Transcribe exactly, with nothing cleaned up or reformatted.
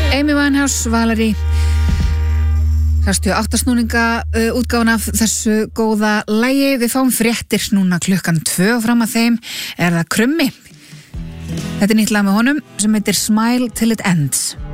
Amy Winehouse, Valerie. Hrastu áttasnúninga uh, útgáfan af þessu góða lagi. Við fáum fréttir núna klukkan tvö og fram að þeim er það Krummi. Þetta er nýtt lag með honum sem heitir Smile Till It Ends.